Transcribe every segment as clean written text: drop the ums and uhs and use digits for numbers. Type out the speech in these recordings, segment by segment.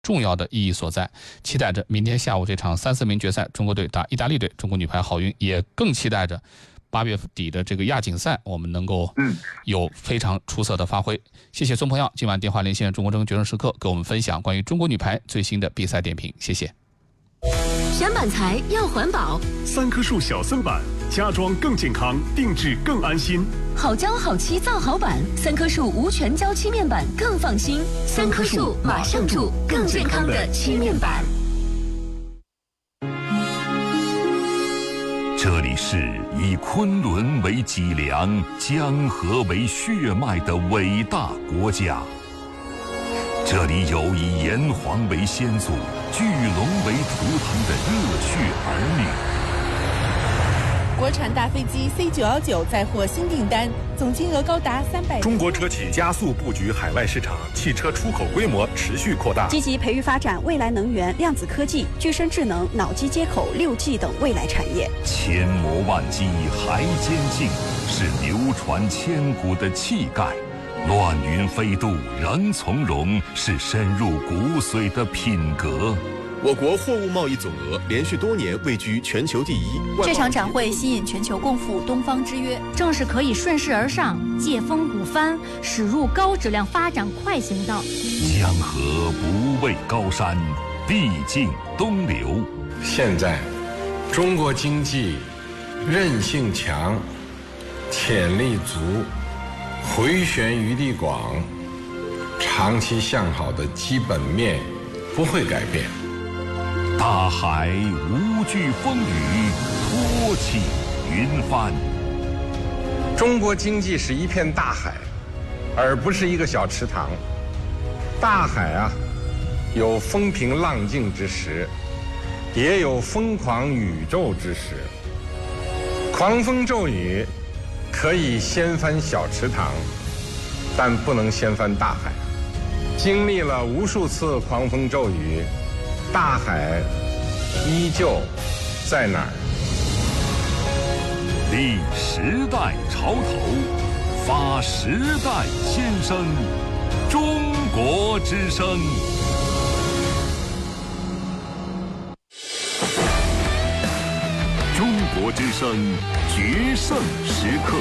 重要的意义所在。期待着明天下午这场3-4名决赛，中国队打意大利队，中国女排好运，也更期待着8月底的这个亚锦赛，我们能够有非常出色的发挥。谢谢孙朋友今晚电话连线中国争决胜时刻，给我们分享关于中国女排最新的比赛点评，谢谢。 选板材要环保 ，3棵树小森板，家装更健康，定制更安心。 好胶好漆造好板，3棵树无全胶漆面板更放心。3棵树马上住更健康的漆面板。 这里是以昆仑为脊梁、江河为血脉的伟大国家。这里有以炎黄为先祖、巨龙为图腾的热血儿女。国产大飞机 C919 再获新订单，总金额高达300亿。 中国车企加速布局海外市场，汽车出口规模持续扩大， 积极培育发展未来能源、量子科技、具身智能、脑机接口、6G 等未来产业。 千磨万击还坚劲，是流传千古的气概。乱云飞渡仍从容，是深入骨髓的品格。 我国货物贸易总额连续多年位居全球第一。 这场展会吸引全球共赴东方之约， 正是可以顺势而上，借风鼓帆，驶入高质量发展快行道。 江河不畏高山，必尽东流。 现在，中国经济韧性强，潜力足，回旋余地广，长期向好的基本面不会改变。 大海无惧风雨，托起云帆。 中国经济是一片大海，而不是一个小池塘。大海啊，有风平浪静之时，也有疯狂宇宙之时。狂风骤雨可以掀翻小池塘，但不能掀翻大海。经历了无数次狂风骤雨，大海依旧在哪儿？ 立时代潮头，发时代先声，中国之声。中国之声决胜时刻。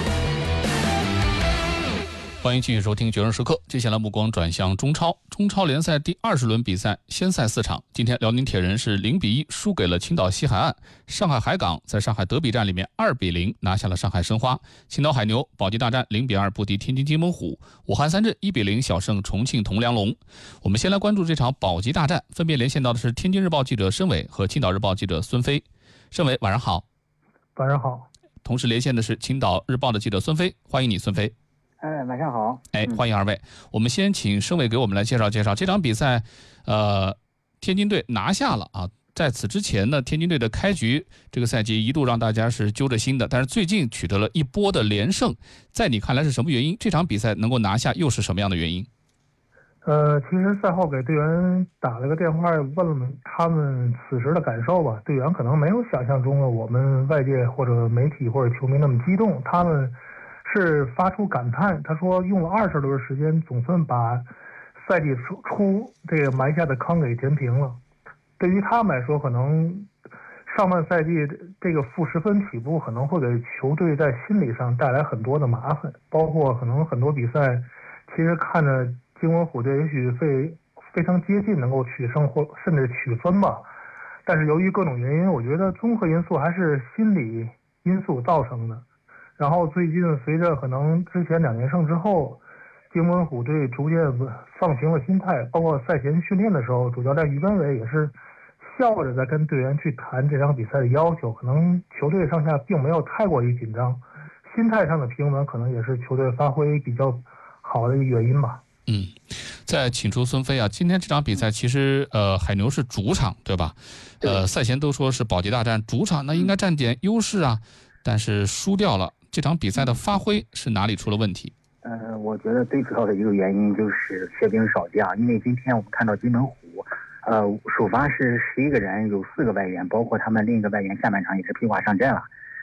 欢迎继续收听决胜时刻。接下来目光转向中超联赛第20轮比赛，先赛4场。今天辽宁铁人是0-1输给了青岛西海岸，上海海港在上海德比战里面2-0拿下了上海申花，青岛海牛保级大战0-2不敌天津津门虎，武汉三镇1-0小胜重庆铜梁龙。我们先来关注这场保级大战，分别连线到的是天津日报记者申伟和青岛日报记者孙飞。申伟，晚上好。 晚上好。 同时连线的是青岛日报的记者孙飞，欢迎你，孙飞。 晚上好。 欢迎二位。我们先请申伟给我们来介绍介绍这场比赛。天津队拿下了啊。在此之前呢，天津队的开局这个赛季一度让大家是揪着心的，但是最近取得了一波的连胜。在你看来是什么原因？这场比赛能够拿下又是什么样的原因？ 其实赛后给队员打了个电话，问了他们此时的感受吧。队员可能没有想象中的我们外界或者媒体或者球迷那么激动，他们是发出感叹。他说用了20轮时间，总算把赛季初这个埋下的坑给填平了。对于他们来说，可能上半赛季这个负10分起步可能会给球队在心理上带来很多的麻烦，包括可能很多比赛其实看着津门虎队也许非常接近能够取胜或甚至取分吧，但是由于各种原因，我觉得综合因素还是心理因素造成的。然后最近随着可能之前2连胜之后，津门虎队逐渐放平了心态，包括赛前训练的时候，主教练于根伟也是笑着在跟队员去谈这场比赛的要求，可能球队上下并没有太过于紧张，心态上的平稳可能也是球队发挥比较好的一个原因吧。 再请出孙飞啊，今天这场比赛其实海牛是主场对吧？赛前都说是保级大战，主场那应该占点优势啊，但是输掉了。这场比赛的发挥是哪里出了问题？ 我觉得最主要的一个原因就是缺兵少将，因为今天我们看到津门虎首发是11个人，有4个外援，包括他们另一个外援下半场也是披挂上阵了。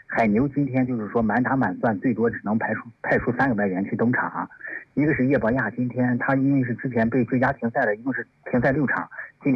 海牛今天就是说满打满算最多只能派出3个外援去登场，一个是叶博亚，今天他因为是之前被追加停赛的，一共是停赛6场。